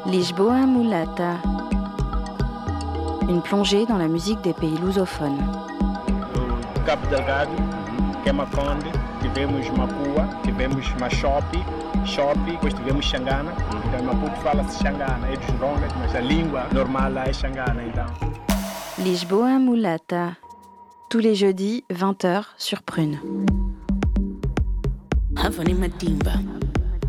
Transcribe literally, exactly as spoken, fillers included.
Lisboa Mulata. Une plongée dans la musique des pays lusophones. Cabo Delgado, Queimaconde, tivemos Macua, tivemos Machope, Chope, depois tivemos Xangana. Então, em Maputo fala-se Xangana, é dos Rongas, mas a língua normal lá é Xangana, então. Lisboa Mulata. Tous les jeudis, vingt heures sur Prune. Havani Matimba.